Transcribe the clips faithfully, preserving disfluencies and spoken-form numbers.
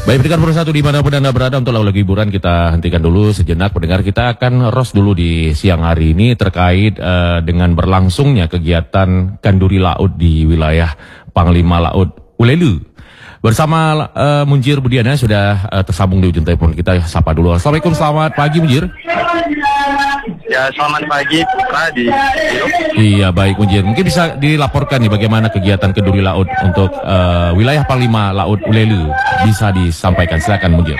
Baik, pendengar Persatu dimanapun Anda berada, untuk lalu hiburan kita hentikan dulu sejenak. Pendengar, kita akan ros dulu di siang hari ini terkait uh, dengan berlangsungnya kegiatan Kanduri Laut di wilayah Panglima Laut Ulelu. Bersama uh, Munjir Budiana sudah uh, tersambung di ujung telepon kita. Sapa dulu. Assalamualaikum, selamat pagi Munjir. Ya, selamat pagi Putra di Biru. Iya, baik Munjir. Mungkin bisa dilaporkan nih bagaimana kegiatan Kanduri Laut untuk uh, wilayah Panglima Laut Ulelu. Bisa disampaikan, silakan Munjir.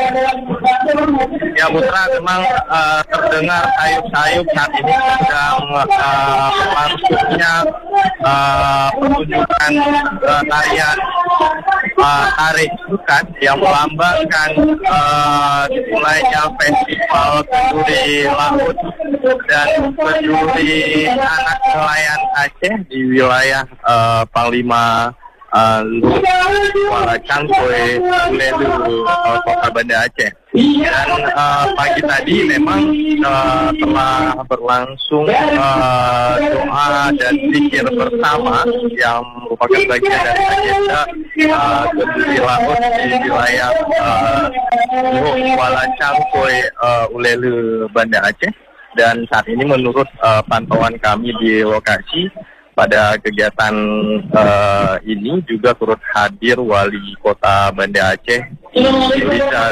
Ya Putra, memang uh, terdengar sayup-sayup saat ini sedang uh, berlangsungnya uh, pertunjukan uh, tarian uh, tarik sukat yang melambangkan uh, dimulainya festival Kanduri Laut dan Kanduri Anak Nelayan Aceh di wilayah uh, Panglima Uh, Kuala Cangkoi, Ulelu, uh, Kota Banda Aceh. Dan uh, pagi tadi memang uh, telah berlangsung uh, doa dan zikir bersama yang merupakan bagian dari agenda uh, Kanduri Laut di wilayah uh, Kuala Cangkoi, uh, Ulelu, Banda Aceh. Dan saat ini menurut uh, pantauan kami di lokasi, pada kegiatan uh, ini juga turut hadir Wali Kota Banda Aceh, Indonesia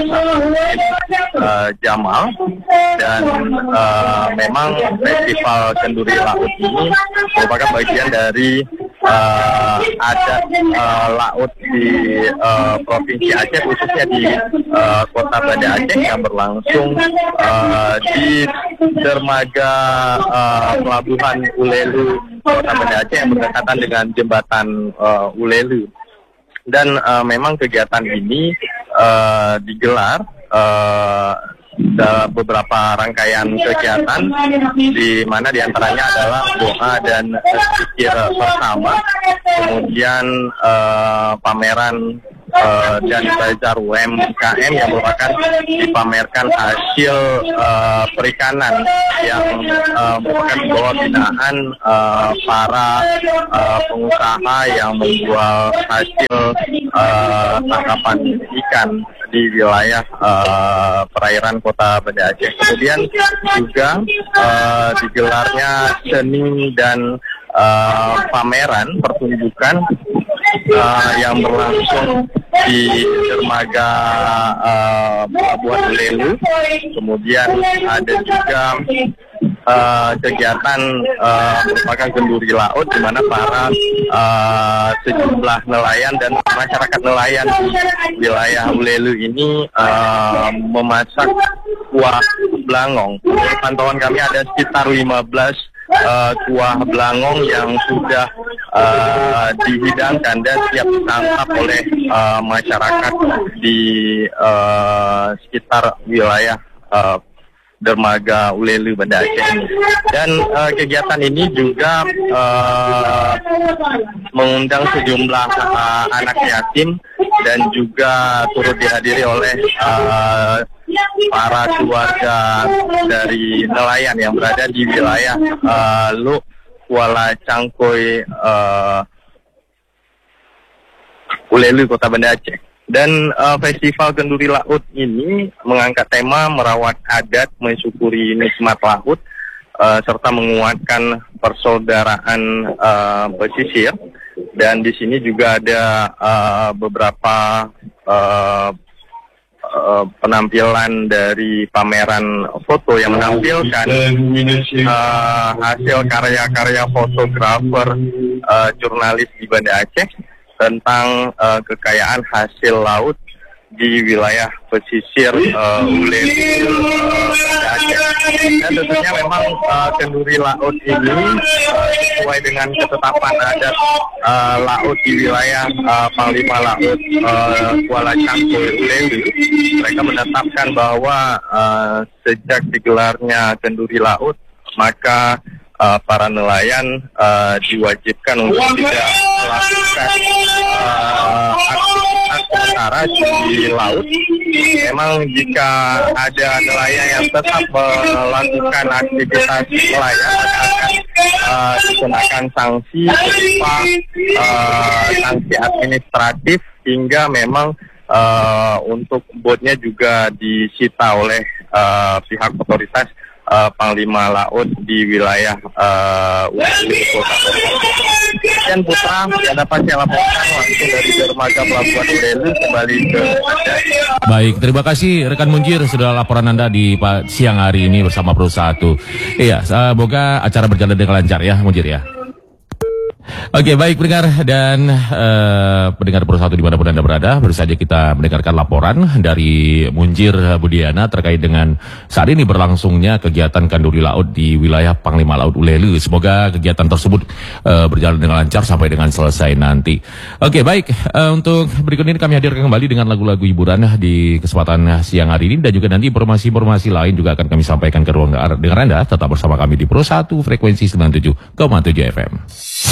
uh, Jamal, dan uh, memang Festival Kanduri Laut ini merupakan bagian dari uh, adat uh, laut di uh, Provinsi Aceh, khususnya di uh, Kota Banda Aceh yang berlangsung uh, di dermaga uh, Pelabuhan Ulelu Kota Banda Aceh yang berdekatan dengan jembatan uh, Ulelu. Dan uh, memang kegiatan ini uh, digelar uh, dalam beberapa rangkaian kegiatan, di mana diantaranya adalah doa dan zikir bersama, kemudian uh, pameran Uh, dan bazar U M K M yang merupakan dipamerkan hasil uh, perikanan yang uh, merupakan bawah binaan uh, para uh, pengusaha yang menjual hasil uh, tangkapan ikan di wilayah uh, perairan Kota Banda Aceh. Kemudian juga uh, digelarnya seni dan uh, pameran pertunjukan uh, yang berlangsung di dermaga uh, Pelabuhan Ulelu. Kemudian ada juga uh, kegiatan uh, merupakan Kanduri Laut, di mana para uh, sejumlah nelayan dan masyarakat nelayan di wilayah Ulelu ini uh, memasak kuah belangong. Menurut pantauan kami ada sekitar lima belas uh, kuah belangong yang sudah Uh, dihidangkan dan siap ditangkap oleh uh, masyarakat di uh, sekitar wilayah uh, dermaga Ulelu Banda Aceh ini. Dan uh, kegiatan ini juga uh, mengundang sejumlah uh, anak yatim dan juga turut dihadiri oleh uh, para keluarga dari nelayan yang berada di wilayah uh, Lu Kuala Cangkoi, uh, Ulelu, Kota Banda Aceh. Dan uh, Festival Kanduri Laut ini mengangkat tema merawat adat, mensyukuri nikmat laut, uh, serta menguatkan persaudaraan uh, pesisir. Dan di sini juga ada uh, beberapa uh, Uh, penampilan dari pameran foto yang menampilkan uh, hasil karya-karya fotografer uh, jurnalis di Banda Aceh tentang uh, kekayaan hasil laut di wilayah pesisir uh, Ulelu, uh, Banda Aceh. Dan tentunya memang uh, Kanduri Laut ini uh, sesuai dengan ketetapan adat uh, laut di wilayah uh, Panglima Laut uh, Kuala Cangkoi, Ulelu. Mereka menetapkan bahwa uh, sejak digelarnya Kanduri Laut, maka uh, para nelayan uh, diwajibkan untuk tidak melakukan uh, aktivitas sementara di laut. Memang jika ada nelayan yang tetap melakukan aktivitas nelayan, maka akan uh, dikenakan sanksi berupa uh, sanksi administratif hingga memang uh, untuk botnya juga disita oleh uh, pihak otoritas uh, Panglima Laut di wilayah uh, Kota. Dan Putra, yang dapat saya laporkan langsung dari dermaga Pelabuhan Ulelu kembali ke Aceh. Baik, terima kasih rekan Munjir sudah laporan Anda di pa- siang hari ini bersama Pro satu. Iya, semoga acara berjalan dengan lancar ya Munjir ya. Oke, baik pendengar dan uh, pendengar Pro satu dimanapun Anda berada, baru saja kita mendengarkan laporan dari Munjir Budiana terkait dengan saat ini berlangsungnya kegiatan kanduri laut di wilayah Panglima Laut Ulelu. Semoga kegiatan tersebut uh, berjalan dengan lancar sampai dengan selesai nanti. Oke, baik, uh, untuk berikut ini kami hadirkan kembali dengan lagu-lagu hiburan di kesempatan siang hari ini, dan juga nanti informasi-informasi lain juga akan kami sampaikan ke ruang dengar Anda. Tetap bersama kami di Pro satu frekuensi sembilan puluh tujuh koma tujuh F M.